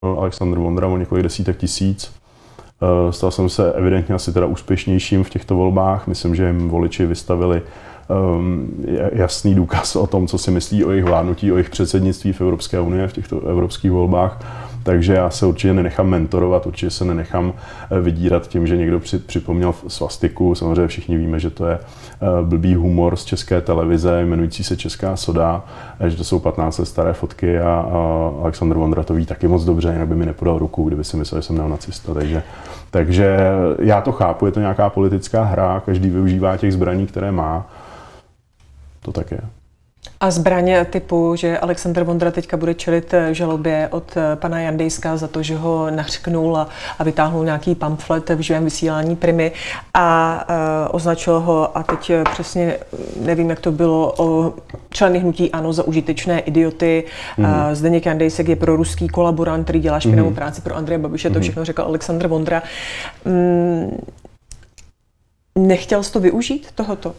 Alexandr Vondra o několik desítek tisíc. Stal jsem se evidentně asi teda úspěšnějším v těchto volbách. Myslím, že jim voliči vystavili jasný důkaz o tom, co si myslí o jejich vládnutí, o jejich předsednictví v Evropské unii, v těchto evropských volbách. Takže já se určitě nenechám mentorovat, určitě se nenechám vydírat tím, že někdo připomněl svastiku. Samozřejmě všichni víme, že to je blbý humor z České televize, jmenující se Česká soda, že to jsou 15 let staré fotky a Alexandr Vondra to ví taky moc dobře, jinak by mi nepodal ruku, kdyby si myslel, že jsem neonacista. Takže já to chápu, je to nějaká politická hra, každý využívá těch zbraní, které má. To tak je. A zbraně typu, že Alexandr Vondra teďka bude čelit žalobě od pana Jandejska za to, že ho nařknul a vytáhnul nějaký pamflet v živém vysílání Primy a označil ho, a teď přesně nevím, jak to bylo, o členy hnutí ANO za užitečné idioty. Zdeněk Jandejsek je proruský kolaborant, který dělá špinavou práci pro Andreje Babiše, to všechno řekl Alexandr Vondra. Nechtěl jsi to využít, tohoto?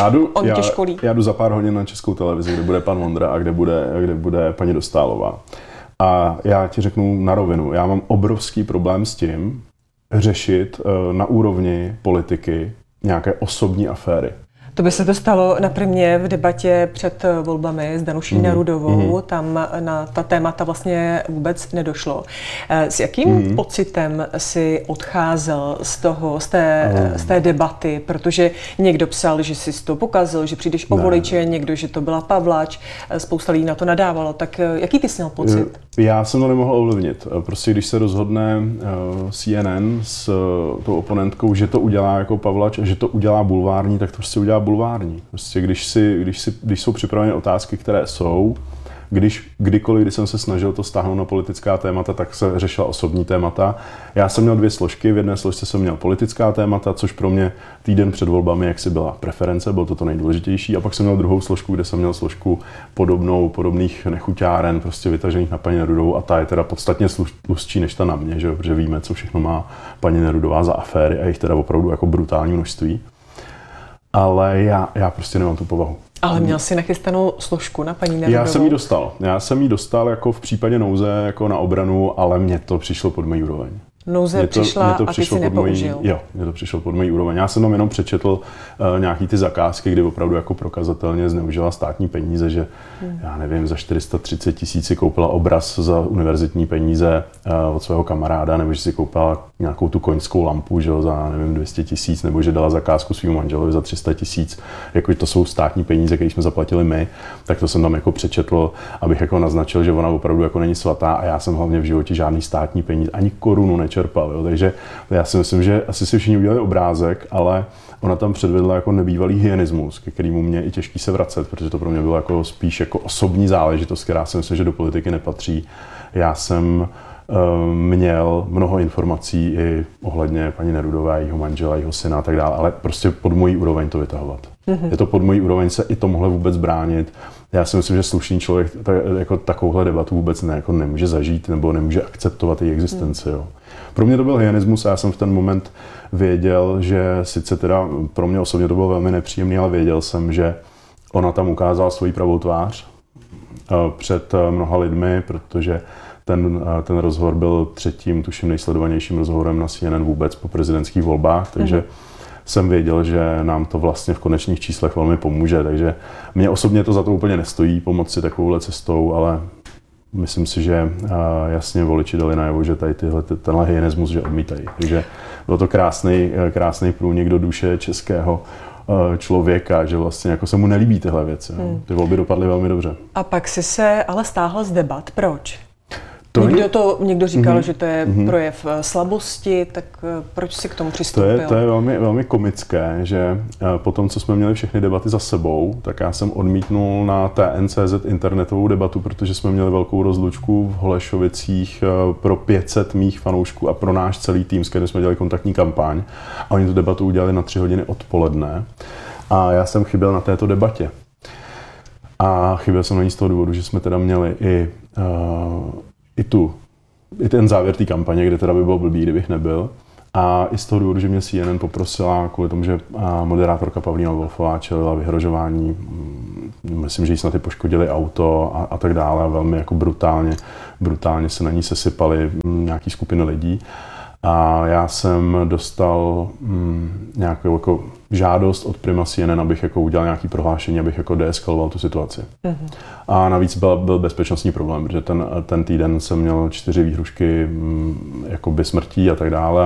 Já jdu za pár hodin na Českou televizi, kde bude pan Vondra a kde bude paní Dostálová. A já ti řeknu na rovinu, já mám obrovský problém s tím řešit na úrovni politiky nějaké osobní aféry. To by se to stalo na Primě v debatě před volbami s Danuší Nerudovou. Tam na ta témata vlastně vůbec nedošlo. S jakým pocitem si odcházel z té debaty? Protože někdo psal, že jsi to pokazil, že přijdeš o voliče, někdo, že to byla Pavlač, spousta lidí na to nadávalo. Tak jaký ty jsi měl pocit? Já jsem to nemohl ovlivnit. Prostě když se rozhodne CNN s tou oponentkou, že to udělá jako Pavlač a že to udělá bulvární, tak to prostě udělá bulvární. Prostě když jsou připraveny otázky, které jsou, kdykoliv, když jsem se snažil to stáhnout na politická témata, tak se řešila osobní témata. Já jsem měl 2 složky, v jedné složce jsem měl politická témata, což pro mě týden před volbami jaksi byla preference, bylo to nejdůležitější, a pak jsem měl druhou složku, kde jsem měl složku podobných nechuťáren, prostě vytažených na paní Nerudovou, a ta je teda podstatně tlustší než ta na mě, že? Protože víme, co všechno má paní Nerudová za aféry a jich teda opravdu jako brutální množství. Ale já prostě nemám tu povahu. Ale měl jsi nachystanou složku na paní Nerudovou? Já jsem jí dostal jako v případě nouze jako na obranu, ale mně to přišlo pod můj úroveň. Nouze přišla a ty si nepoužil. Mně to přišlo pod můj úroveň. Já jsem tam jenom přečetl nějaký ty zakázky, kdy opravdu jako prokazatelně zneužila státní peníze, že já nevím, za 430 000 si koupila obraz za univerzitní peníze od svého kamaráda, nebo že si koupila nějakou tu koňskou lampu, že za nevím 200 000, nebo že dala zakázku svým manželovi za 300 000. Jako to jsou státní peníze, které jsme zaplatili my, tak to jsem tam jako přečetl, abych jako naznačil, že ona opravdu jako není svatá, a já jsem hlavně v životě žádný státní peníze, ani korunu nečerpal, jo. Takže já si myslím, že asi si všichni udělali obrázek, ale ona tam předvedla jako nebývalý hyenismus, ke kterému mě i těžký se vracet, protože to pro mě bylo jako spíš jako osobní záležitost, která si myslím, že do politiky nepatří. Já jsem měl mnoho informací i ohledně paní Nerudové, jejího manžela, jejího syna a tak dále, ale prostě pod mojí úroveň to vytahovat. Je to pod mojí úroveň se i tomuhle vůbec bránit. Já si myslím, že slušný člověk jako takovouhle debatu vůbec nemůže zažít nebo nemůže akceptovat její existenci. Jo. Pro mě to byl hyenismus a já jsem v ten moment věděl, že sice teda pro mě osobně to bylo velmi nepříjemné, ale věděl jsem, že ona tam ukázala svoji pravou tvář před mnoha lidmi, protože ten rozhovor byl 3. tuším nejsledovanějším rozhovorem na CNN vůbec po prezidentských volbách, takže jsem věděl, že nám to vlastně v konečných číslech velmi pomůže, takže mě osobně to za to úplně nestojí pomoci takovouhle cestou, ale myslím si, že jasně voliči dali najevo, že tady tenhle hyenismus, že odmítají. Takže byl to krásný průnik do duše českého člověka, že vlastně jako se mu nelíbí tyhle věci. Ty volby dopadly velmi dobře. A pak si se ale stáhl z debat. Proč? Někdo říkal, že to je projev slabosti, tak proč si k tomu přistoupil? To je velmi, velmi komické, že po tom, co jsme měli všechny debaty za sebou, tak já jsem odmítnul na TN.cz internetovou debatu, protože jsme měli velkou rozlučku v Holešovicích pro 500 mých fanoušků a pro náš celý tým, s kterým jsme dělali kontaktní kampaň. A oni tu debatu udělali na 3 hodiny odpoledne a já jsem chyběl na této debatě. A chyběl jsem na ní z toho důvodu, že jsme teda měli i ten závěr té kampaně, kde teda by bylo blbý, kdybych nebyl. A i z toho důvodu, že mě CNN poprosila kvůli tomu, že moderátorka Pavlína Wolfová čelila vyhrožování myslím, že jí snad i poškodili auto a tak dále. Velmi jako brutálně se na ní sesypali nějaký skupiny lidí. A já jsem dostal nějakou jako žádost od Prima CNN, abych jako udělal nějaké prohlášení, abych jako deeskaloval tu situaci. A navíc byl bezpečnostní problém, protože ten týden jsem měl 4 výhrušky jakoby smrtí a tak dále a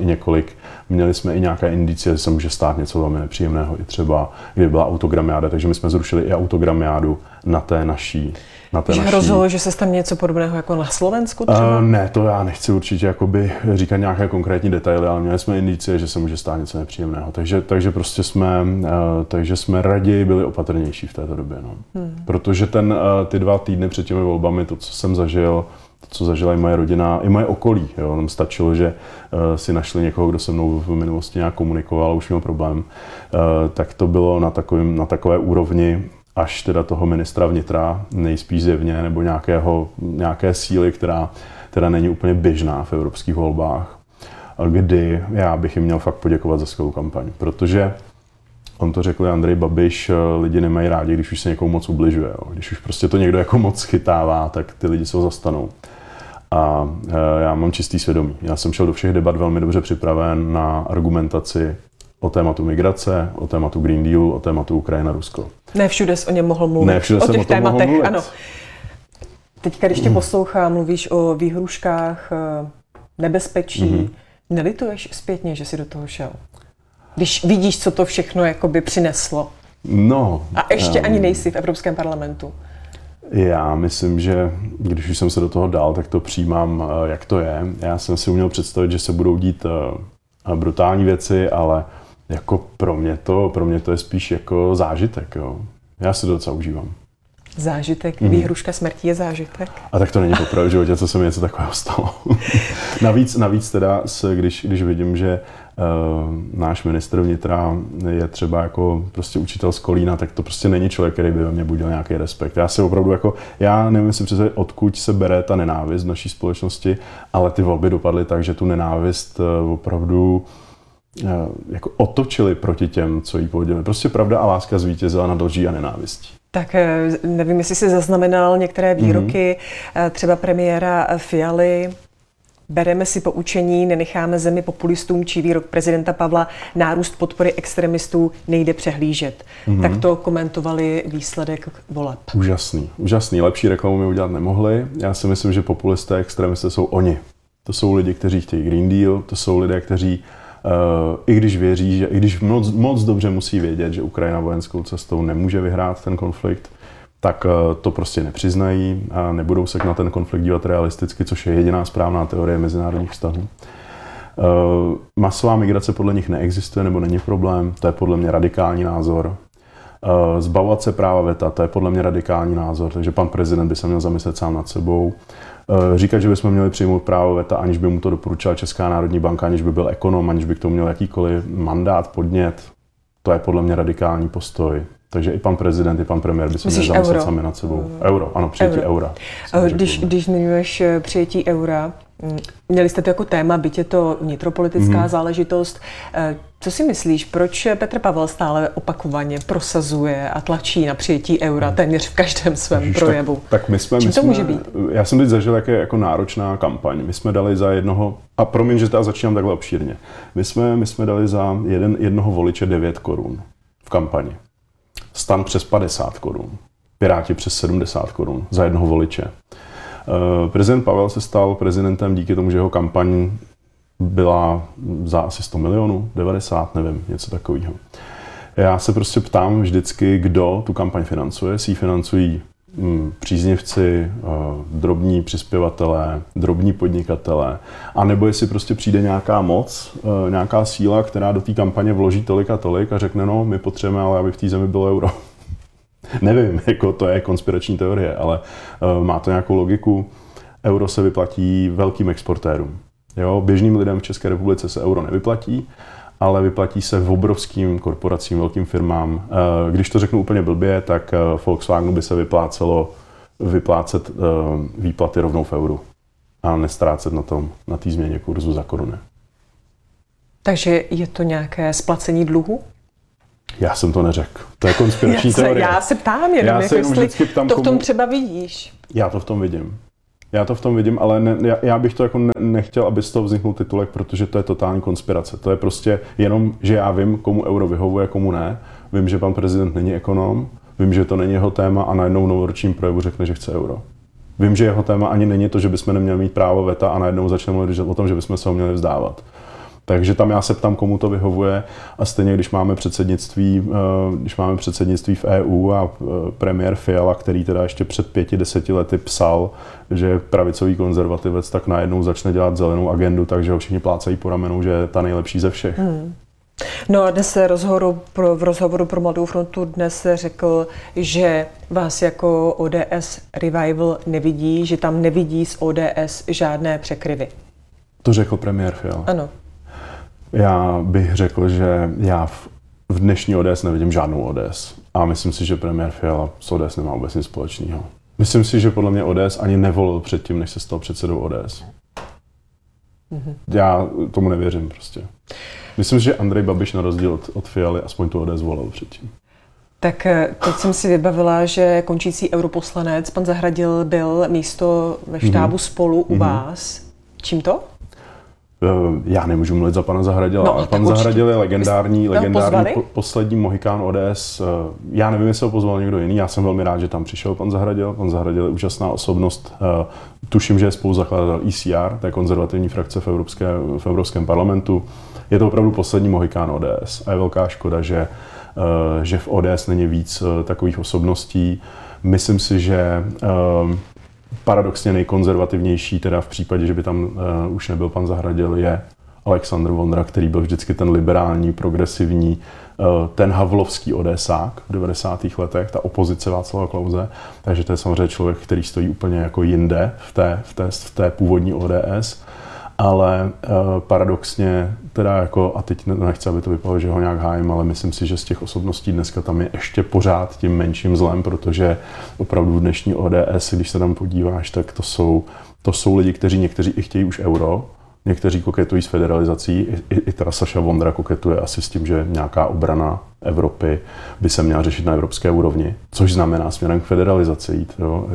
měli jsme i nějaké indicie, že se může stát něco velmi nepříjemného, i třeba, kdy byla autogramiáda, takže my jsme zrušili i autogramiádu na té naší. Hrozilo, že se tam něco podobného jako na Slovensku třeba? Ne, to já nechci určitě jakoby říkat nějaké konkrétní detaily, ale měli jsme indicie, že se může stát něco nepříjemného. Takže prostě jsme raději byli opatrnější v této době. No. Protože ty 2 týdny před těmi volbami, to, co jsem zažil, co zažila i moje rodina, i moje okolí. Jo. Nám stačilo, že si našli někoho, kdo se mnou v minulosti nějak komunikoval a už měl problém. Tak to bylo na takové úrovni, až teda toho ministra vnitra, nejspíš zjevně, nebo nějaké síly, která není úplně běžná v evropských volbách, kdy já bych jim měl fakt poděkovat za skvělou kampaň. Protože on to řekl Andrej Babiš, lidi nemají rádi, když už se někomu moc ubližuje. Jo. Když už prostě to někdo jako moc chytává, tak ty lidi se ho zastanou. A já mám čistý svědomí. Já jsem šel do všech debat velmi dobře připraven na argumentaci o tématu migrace, o tématu Green Dealu, o tématu Ukrajina-Rusko. Ne všude jsi o něm mohl mluvit. Ne všude jsem o tom mohl mluvit. Ano. Teďka, když tě poslouchám, mluvíš o výhruškách, nebezpečí. Nelituješ zpětně, že jsi do toho šel? Když vidíš, co to všechno jakoby přineslo. No. A ještě ani nejsi v Evropském parlamentu. Já myslím, že když už jsem se do toho dal, tak to přijímám, jak to je. Já jsem si uměl představit, že se budou dít brutální věci, ale jako pro mě to je spíš jako zážitek. Jo. Já si to docela užívám. Zážitek? Výhruška smrti je zážitek? A tak to není poprvé v životě, co se mi něco takového stalo. navíc teda, když vidím, že náš ministr vnitra je třeba jako prostě učitel z Kolína, tak to prostě není člověk, který by ve mně budil nějaký respekt. Já si opravdu já nevím si představit, odkud se bere ta nenávist v naší společnosti, ale ty volby dopadly tak, že tu nenávist opravdu jako otočili proti těm, co jí pohodili. Prostě pravda a láska zvítězila nad lží a nenávistí. Tak nevím, jestli jsi zaznamenal některé výroky třeba premiéra Fialy. Bereme si poučení, nenecháme zemi populistům, či výrok prezidenta Pavla, nárůst podpory extremistů nejde přehlížet. Tak to komentovali výsledek voleb. Úžasný. Lepší reklamu mi udělat nemohli. Já si myslím, že populisté, extremisté jsou oni. To jsou lidi, kteří chtějí Green Deal, to jsou lidé, kteří i když věří, že i když moc dobře musí vědět, že Ukrajina vojenskou cestou nemůže vyhrát ten konflikt, tak to prostě nepřiznají a nebudou se na ten konflikt dívat realisticky, což je jediná správná teorie mezinárodních vztahů. Masová migrace podle nich neexistuje nebo není problém, to je podle mě radikální názor. Zbavovat se práva veta, to je podle mě radikální názor, takže pan prezident by se měl zamyslet sám nad sebou. Říkat, že bychom měli přijmout právo veta, aniž by mu to doporučila Česká národní banka, aniž by byl ekonom, aniž by k tomu měl jakýkoliv mandát, podnět, to je podle mě radikální postoj. Takže i pan prezident, i pan premiér by se měli zamyslet sami nad sebou. Ano, přijetí eura. Když zmiňuješ přijetí eura, měli jste to jako téma, byť je to vnitropolitická záležitost. Co si myslíš, proč Petr Pavel stále opakovaně prosazuje a tlačí na přijetí eura téměř v každém svém projevu? Tak Čím to může být? Já jsem teď zažil, jak je jako náročná kampaň. My jsme dali za jednoho, a promiň, že teda začínám takhle obšírně, my jsme dali za jednoho voliče 9 korun v kampani. STAN přes 50 korun. Piráti přes 70 korun za jednoho voliče. Prezident Pavel se stal prezidentem díky tomu, že jeho kampaň byla za asi 100 milionů, 90, nevím, něco takového. Já se prostě ptám vždycky, kdo tu kampaň financuje. Si ji financují příznivci, drobní přispěvatelé, drobní podnikatelé, anebo jestli prostě přijde nějaká moc, nějaká síla, která do té kampaně vloží tolik a tolik a řekne, no, my potřebujeme, ale aby v té zemi bylo euro. Nevím, jako to je konspirační teorie, ale má to nějakou logiku. Euro se vyplatí velkým exportérům. Jo, běžným lidem v České republice se euro nevyplatí, ale vyplatí se v obrovským korporacím, velkým firmám. Když to řeknu úplně blbě, tak Volkswagenu by se vyplácet výplaty rovnou v euru a nestrácet na té změně kurzu za koruny. Takže je to nějaké splacení dluhu? Já jsem to neřekl. To je konspirační teorie. Já se ptám jenom, jestli to v tom třeba vidíš. Já to v tom vidím, ale já bych to jako nechtěl, aby z toho vzniknul titulek, protože to je totální konspirace. To je prostě jenom, že já vím, komu euro vyhovuje, komu ne. Vím, že pan prezident není ekonom, vím, že to není jeho téma a najednou v novoročním projevu řekne, že chce euro. Vím, že jeho téma ani není to, že bychom neměli mít právo veta a najednou začne mluvit o tom, že bychom se ho měli vzdávat. Takže tam já se ptám, komu to vyhovuje a stejně, když máme předsednictví v EU a premiér Fiala, který teda ještě před 5-10 lety psal, že je pravicový konzervativec, tak najednou začne dělat zelenou agendu, takže ho všichni plácají po ramenou, že je ta nejlepší ze všech. No a dnes v rozhovoru pro Mladou frontu dnes řekl, že vás jako ODS Revival nevidí, že tam nevidí z ODS žádné překryvy. To řekl premiér Fiala. Ano. Já bych řekl, že já v dnešní ODS nevidím žádnou ODS. A myslím si, že premiér Fiala s ODS nemá vůbec nic společného. Myslím si, že podle mě ODS ani nevolil předtím, než se stal předsedou ODS. Já tomu nevěřím prostě. Myslím si, že Andrej Babiš na rozdíl od Fialy aspoň tu ODS volil předtím. Tak teď jsem si vybavila, že končící europoslanec pan Zahradil byl místo ve štábu Spolu u vás. Čím to? Já nemůžu mluvit za pana Zahradila, ale pan Zahradil je legendární poslední mohikán ODS. Já nevím, jestli ho pozval někdo jiný, já jsem velmi rád, že tam přišel pan Zahradil. Pan Zahradil je úžasná osobnost. Tuším, že je spoluzakladatel ECR, té konzervativní frakce v Evropském parlamentu. Je to opravdu poslední mohikán ODS a je velká škoda, že v ODS není víc takových osobností. Myslím si, že paradoxně nejkonzervativnější, teda v případě, že by tam už nebyl pan Zahradil, je Alexandr Vondra, který byl vždycky ten liberální, progresivní, ten havlovský ODSák v 90. letech, ta opozice Václava Klause. Takže to je samozřejmě člověk, který stojí úplně jako jinde v té původní ODS. Ale paradoxně, teda jako, a teď nechci, aby to vypadalo, že ho nějak hájím, ale myslím si, že z těch osobností dneska tam je ještě pořád tím menším zlem, protože opravdu v dnešní ODS, když se tam podíváš, tak to jsou lidi, někteří i chtějí už euro, někteří koketují s federalizací, i teda Saša Vondra koketuje asi s tím, že nějaká obrana Evropy by se měla řešit na evropské úrovni, což znamená směrem k federalizaci jít. Jo?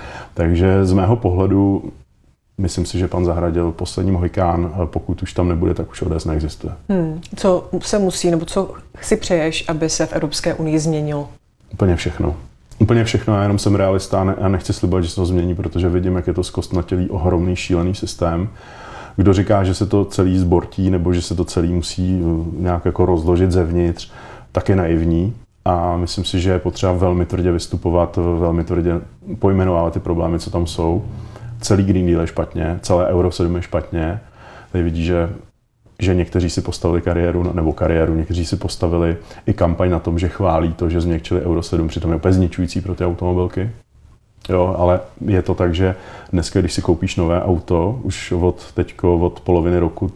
Takže z mého pohledu myslím si, že pan Zahradil poslední mohikán, pokud už tam nebude, tak už ODS neexistuje. Co se musí, nebo co si přeješ, aby se v Evropské unii změnilo? Úplně všechno. Úplně všechno, já jenom jsem realista a nechci slibovat, že se to změní, protože vidím, jak je to zkostnatělý, ohromný, šílený systém. Kdo říká, že se to celý zbortí, nebo že se to celý musí nějak jako rozložit zevnitř, tak je naivní. A myslím si, že je potřeba velmi tvrdě vystupovat, velmi tvrdě pojmenovávat ty problémy, co tam jsou. Celý Green Deal je špatně, celé Euro 7 je špatně. Tady vidí, že někteří si postavili kariéru, někteří si postavili i kampaň na tom, že chválí to, že změkčili Euro 7, přitom je úplně zničující pro ty automobilky. Jo, ale je to tak, že dneska, když si koupíš nové auto, už od poloviny roku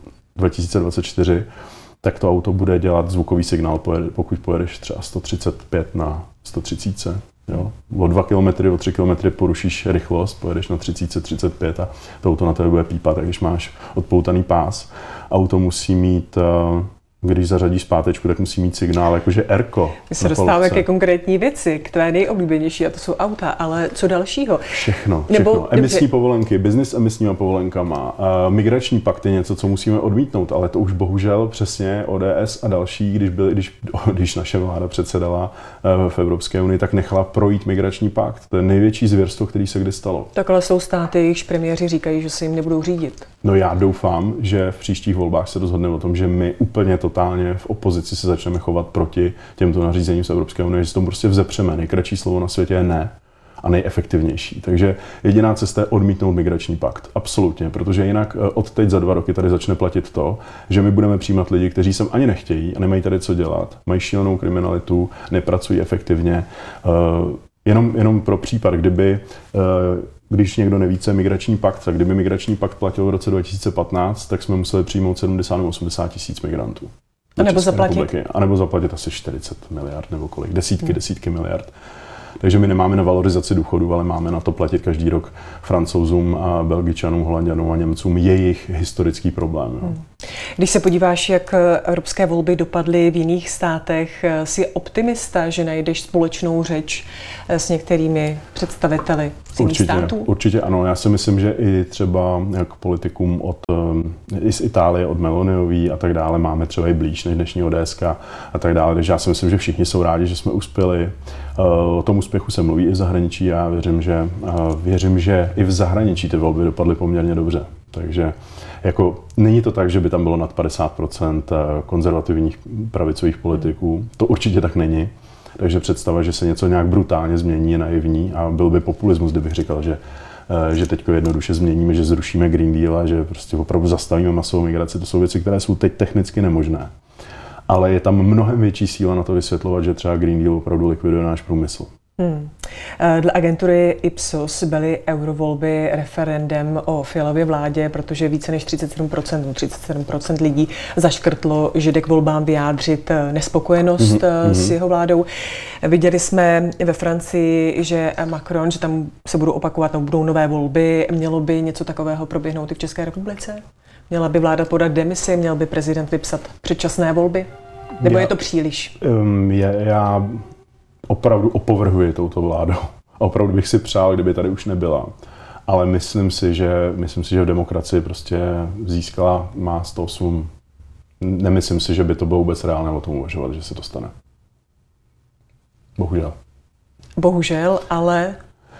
2024, tak to auto bude dělat zvukový signál, pokud pojedeš třeba 135 na 130. Jo. O 2 km, o 3 km porušíš rychlost, pojedeš na 35 a to auto na tebe bude pípat, tak když máš odpoutaný pás. Auto musí mít, když zařadíš zpátečku, tak musí mít signál, jakože ERCO. My se dostáváme ke konkrétní věci, k tvé nejoblíbenější, a to jsou auta, ale co dalšího? Všechno. Emisní povolenky, biznis s emisníma povolenkama, migrační pakt je něco, co musíme odmítnout, ale to už bohužel přesně ODS a další, když naše vláda předsedala v Evropské unii, tak nechala projít migrační pakt. To je největší zvěrstvo, který se kdy stalo. Tak ale jsou státy, jejichž premiéři říkají, že se jim nebudou řídit. No já doufám, že v příštích volbách se rozhodne o tom, že my úplně totálně v opozici se začneme chovat proti těmto nařízením z Evropské unie, že se tomu prostě vzepřeme. Nejkratší slovo na světě je ne a nejefektivnější. Takže jediná cesta je odmítnout migrační pakt. Absolutně, protože jinak od teď za 2 roky tady začne platit to, že my budeme přijímat lidi, kteří sem ani nechtějí a nemají tady co dělat, mají šílenou kriminalitu, nepracují efektivně. Jenom pro případ, když někdo neví, co je migrační pakt, tak kdyby migrační pakt platil v roce 2015, tak jsme museli přijmout 70 nebo 80 tisíc migrantů. A nebo zaplatit asi 40 miliard nebo kolik, desítky miliard. Takže my nemáme na valorizaci důchodů, ale máme na to platit každý rok Francouzům a Belgičanům, Holanďanům a Němcům jejich historický problém. Když se podíváš, jak evropské volby dopadly v jiných státech, jsi optimista, že najdeš společnou řeč s některými představiteli z jiných států? Určitě ano. Já si myslím, že i třeba jak politikům i z Itálie, od Meloniový a tak dále, máme třeba i blíž než dnešní ODS a tak dále. Takže já si myslím, že všichni jsou rádi, že jsme uspěli. O tom úspěchu se mluví i v zahraničí. Já věřím, že i v zahraničí ty volby dopadly poměrně dobře. Takže jako není to tak, že by tam bylo nad 50% konzervativních pravicových politiků. To určitě tak není. Takže představa, že se něco nějak brutálně změní, je naivní a byl by populismus, kdybych říkal, že teď jednoduše změníme, že zrušíme Green Deal a že prostě opravdu zastavíme masovou migraci. To jsou věci, které jsou teď technicky nemožné. Ale je tam mnohem větší síla na to vysvětlovat, že třeba Green Deal opravdu likviduje náš průmysl. Dle agentury Ipsos byly eurovolby referendem o Fialově vládě, protože více než 37% lidí zaškrtlo, že jde k volbám vyjádřit nespokojenost s jeho vládou. Viděli jsme ve Francii, že Macron, že tam se budou opakovat, nebo budou nové volby. Mělo by něco takového proběhnout i v České republice? Měla by vláda podat demisi, měl by prezident vypsat předčasné volby? Nebo je to příliš? Já opravdu opovrhuji touto vládou. Opravdu bych si přál, kdyby tady už nebyla. Ale myslím si, že v demokracii prostě získala, má 108. Nemyslím si, že by to bylo vůbec reálné o tom uvažovat, že se to stane. Bohužel. Bohužel, ale...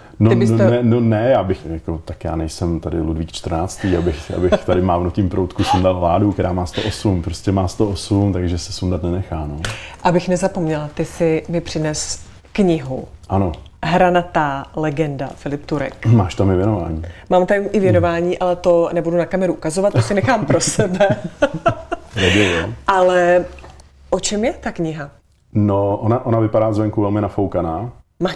Já nejsem tady Ludvík XIV, abych tady mávnutím proutku sundal vládu, která má 108, prostě má 108, takže se sundat nenechá. No. Abych nezapomněla, ty si mi přines knihu. Ano. Hranatá legenda, Filip Turek. Máš tam i věnování. Mám tam i věnování, ale to nebudu na kameru ukazovat, to si nechám pro sebe. Ale o čem je ta kniha? No, ona vypadá zvenku velmi nafoukaná.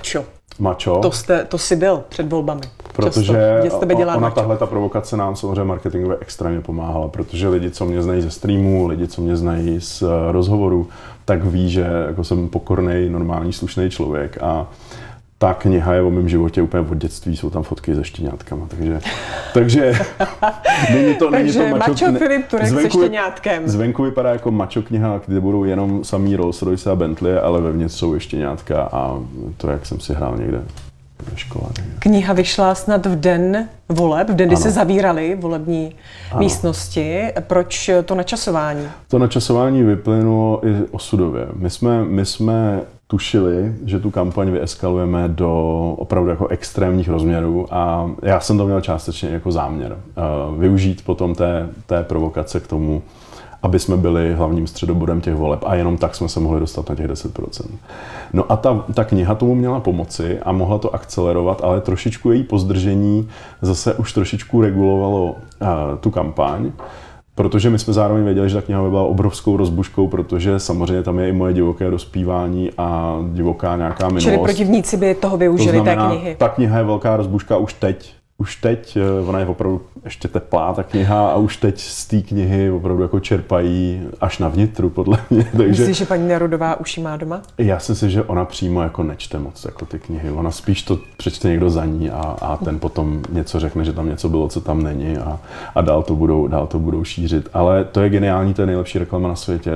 Mačo. To jsi byl před volbami. Protože tahle provokace nám samozřejmě marketingově extrémně pomáhala, protože lidi, co mě znají ze streamu, lidi, co mě znají z rozhovoru, tak ví, že jako jsem pokornej, normální, slušný člověk a ta kniha je o mém životě úplně od dětství, jsou tam fotky se štěňátkama, takže není to mačo Filip Turek se štěňátkem. Zvenku vypadá jako mačo kniha, kde budou jenom samý Rolls Royce a Bentley, ale vevnitř jsou ještě štěňátka a to, jak jsem si hrál někde ve škole. Kniha vyšla snad v den voleb, v den, kdy se zavíraly volební místnosti. Proč to načasování? To načasování vyplynulo i osudově. My jsme tušili, že tu kampaň vyeskalujeme do opravdu jako extrémních rozměrů a já jsem to měl částečně jako záměr. Využít potom té provokace k tomu, aby jsme byli hlavním středobodem těch voleb a jenom tak jsme se mohli dostat na těch 10%. No a ta kniha tomu měla pomoci a mohla to akcelerovat, ale trošičku její pozdržení zase už trošičku regulovalo tu kampaň. Protože my jsme zároveň věděli, že ta kniha by byla obrovskou rozbuškou, protože samozřejmě tam je i moje divoké dospívání a divoká nějaká minulost. Čili protivníci by toho využili, to znamená, té knihy. Ta kniha je velká rozbuška už teď. Ona je opravdu ještě teplá, ta kniha, a už teď z té knihy opravdu jako čerpají až na vnitru, podle mě. Myslíš, že paní Nerudová už ji má doma? Já si myslím, že ona přímo jako nečte moc jako ty knihy. Ona spíš to přečte někdo za ní a ten potom něco řekne, že tam něco bylo, co tam není a dál to budou šířit. Ale to je geniální, to je nejlepší reklama na světě,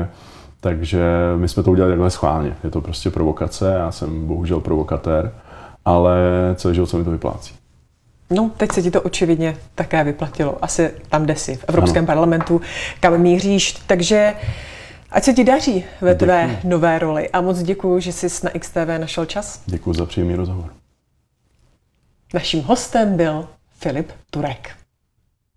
takže my jsme to udělali takhle schválně. Je to prostě provokace, já jsem bohužel provokatér, ale celý život se mi to vyplácí. No, teď se ti to očividně také vyplatilo. Asi tam, kde jsi, v Evropském parlamentu, kam míříš. Takže ať se ti daří ve tvé nové roli. A moc děkuju, že jsi na XTV našel čas. Děkuju za příjemný rozhovor. Naším hostem byl Filip Turek.